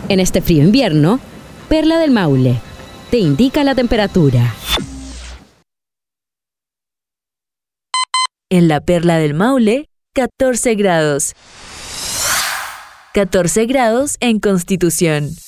En este frío invierno, Perla del Maule te indica la temperatura. En la Perla del Maule, 14 grados. 14 grados en Constitución.